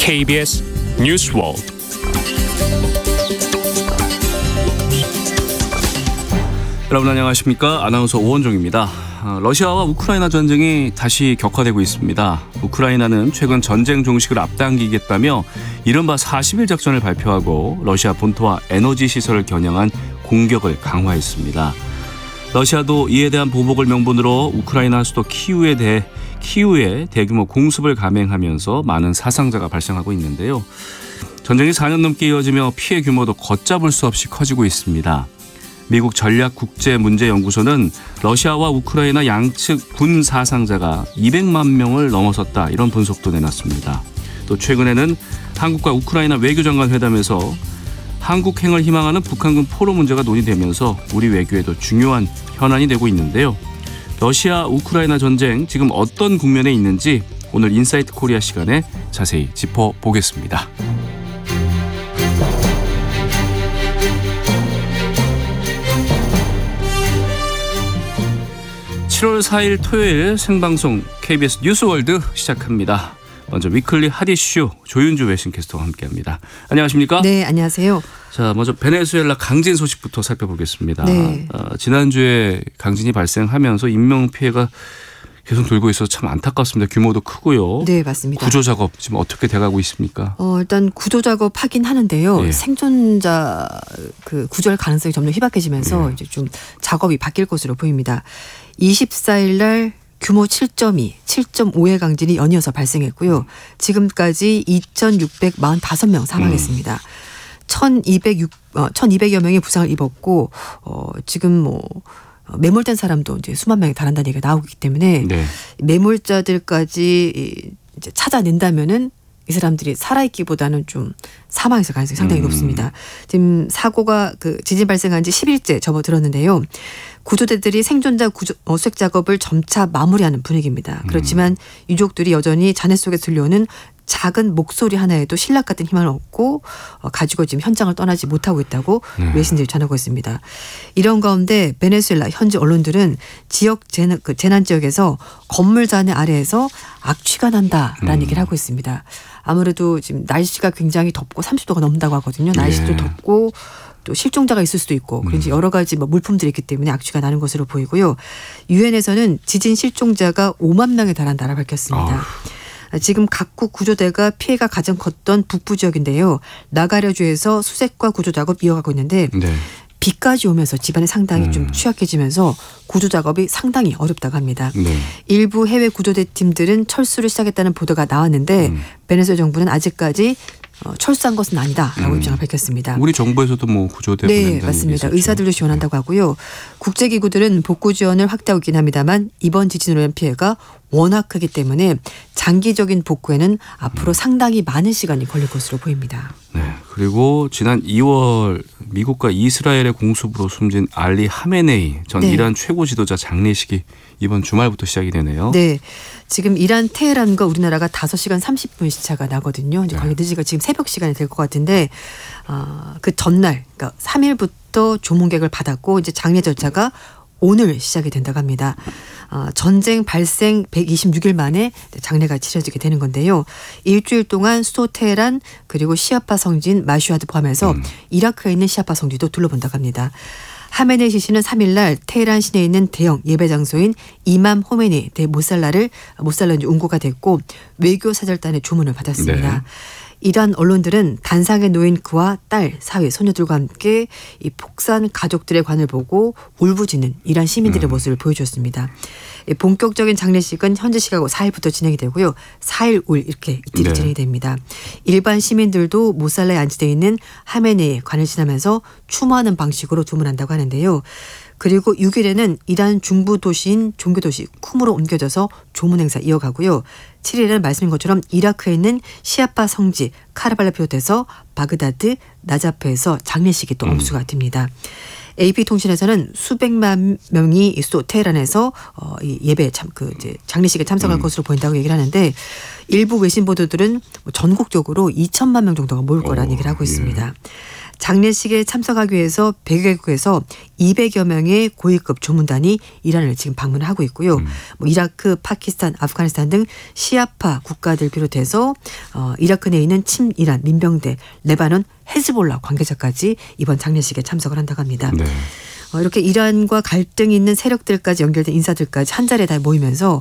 KBS 뉴스월드. 여러분 안녕하십니까? 아나운서 오원종입니다. 러시아와 우크라이나 전쟁이 다시 격화되고 있습니다. 우크라이나는 최근 전쟁 종식을 앞당기겠다며 이른바 40일 작전을 발표하고 러시아 본토와 에너지 시설을 겨냥한 공격을 강화했습니다. 러시아도 이에 대한 보복을 명분으로 우크라이나 수도 키우에 대규모 공습을 감행하면서 많은 사상자가 발생하고 있는데요. 전쟁이 4년 넘게 이어지며 피해 규모도 걷잡을 수 없이 커지고 있습니다. 미국 전략국제문제연구소는 러시아와 우크라이나 양측 군 사상자가 200만 명을 넘어섰다, 이런 분석도 내놨습니다. 또 최근에는 한국과 우크라이나 외교장관 회담에서 한국행을 희망하는 북한군 포로 문제가 논의되면서 우리 외교에도 중요한 현안이 되고 있는데요. 러시아 우크라이나 전쟁 지금 어떤 국면에 있는지 오늘 인사이트 코리아 시간에 자세히 짚어보겠습니다. 7월 4일 토요일 생방송 KBS 뉴스월드 시작합니다. 먼저 위클리 핫이슈 조윤주 외신캐스터와 함께합니다. 안녕하십니까? 네, 안녕하세요. 자, 먼저 베네수엘라 강진 소식부터 살펴보겠습니다. 네. 지난주에 강진이 발생하면서 인명피해가 계속 돌고 있어서 참 안타깝습니다. 규모도 크고요. 네, 맞습니다. 구조작업 지금 어떻게 돼가고 있습니까? 일단 구조작업 하긴 하는데요. 예. 생존자 구조할 가능성이 점점 희박해지면서 이제 좀 작업이 바뀔 것으로 보입니다. 24일 날 규모 7.2, 7.5의 강진이 연이어서 발생했고요. 지금까지 2,645명 사망했습니다. 1,200여 명이 부상을 입었고 지금 매몰된 사람도 이제 수만 명에 달한다는 얘기가 나오고 있기 때문에 네. 매몰자들까지 이제 찾아낸다면은 이 사람들이 살아있기보다는 좀 사망했을 가능성이 상당히 높습니다. 지금 사고가 지진 발생한 지 10일째 접어들었는데요. 구조대들이 생존자 수색 작업을 점차 마무리하는 분위기입니다. 그렇지만 유족들이 여전히 잔해 속에서 들려오는 작은 목소리 하나에도 신락 같은 희망을 얻고 가지고 지금 현장을 떠나지 못하고 있다고 외신들이 전하고 있습니다. 이런 가운데 베네수엘라 현지 언론들은 지역 재난 지역에서 건물 잔해 아래에서 악취가 난다라는 얘기를 하고 있습니다. 아무래도 지금 날씨가 굉장히 덥고 30도가 넘는다고 하거든요. 날씨도 덥고 또 실종자가 있을 수도 있고 그런지 여러 가지 물품들이 있기 때문에 악취가 나는 것으로 보이고요. 유엔에서는 지진 실종자가 5만 명에 달한다라 밝혔습니다. 지금 각국 구조대가 피해가 가장 컸던 북부 지역인데요. 나가려주에서 수색과 구조 작업 이어가고 있는데 네. 비까지 오면서 집안이 상당히 좀 취약해지면서 구조 작업이 상당히 어렵다고 합니다. 네. 일부 해외 구조대 팀들은 철수를 시작했다는 보도가 나왔는데 베네수엘라 정부는 아직까지 철수한 것은 아니다라고 입장을 밝혔습니다. 우리 정부에서도 구조대 보낸다는 네, 맞습니다. 얘기죠. 의사들도 지원한다고 하고요. 국제기구들은 복구 지원을 확대하고 있긴 합니다만 이번 지진으로 인한 피해가 워낙 크기 때문에 장기적인 복구에는 앞으로 상당히 많은 시간이 걸릴 것으로 보입니다. 네. 그리고 지난 2월 미국과 이스라엘의 공습으로 숨진 알리 하메네이 전 이란 최고 지도자 장례식이 이번 주말부터 시작이 되네요. 네. 지금 이란 테헤란과 우리나라가 5시간 30분 시차가 나거든요. 이제 거의 늦으니까 지금 새벽 시간이 될 것 같은데 그 전날 그러니까 3일부터 조문객을 받았고 이제 장례 절차가 오늘 시작이 된다고 합니다. 전쟁 발생 126일 만에 장례가 치러지게 되는 건데요. 일주일 동안 수도 테헤란 그리고 시아파 성지인 마슈아드 포함해서 이라크에 있는 시아파 성지도 둘러본다고 합니다. 하메네이 시신은 3일 날 테헤란 시내에 있는 대형 예배 장소인 이맘 호메니 대 모살라에 운구가 됐고 외교 사절단의 조문을 받았습니다. 네. 이란 언론들은 단상에 놓인 그와 딸, 사위, 소녀들과 함께 이 폭산 가족들의 관을 보고 울부짖는 이란 시민들의 모습을 보여주었습니다. 본격적인 장례식은 현지 시각 4일부터 진행이 되고요. 4일, 5일 이렇게 이틀이 진행이 됩니다. 일반 시민들도 모살라에 안치되어 있는 하메네이의 관을 지나면서 추모하는 방식으로 조문한다고 하는데요. 그리고 6일에는 이란 중부 도시인 종교도시 쿰으로 옮겨져서 조문 행사 이어가고요. 7일에는 말씀인 것처럼 이라크에 있는 시아파 성지 카르발라 비롯해서 바그다드, 나자프에서 장례식이 또 엄수가 됩니다. AP통신에서는 수백만 명이 수도 테헤란에서 이 예배 장례식에 참석할 것으로 보인다고 얘기를 하는데 일부 외신 보도들은 전국적으로 2천만 명 정도가 모일 거라는 얘기를 하고 있습니다. 장례식에 참석하기 위해서 100개국에서 200여 명의 고위급 조문단이 이란을 지금 방문하고 있고요. 뭐 이라크, 파키스탄, 아프가니스탄 등 시아파 국가들 비롯해서 이라크 내에 있는 친이란 민병대, 레바논, 헤즈볼라 관계자까지 이번 장례식에 참석을 한다고 합니다. 네. 이렇게 이란과 갈등이 있는 세력들까지 연결된 인사들까지 한 자리에 다 모이면서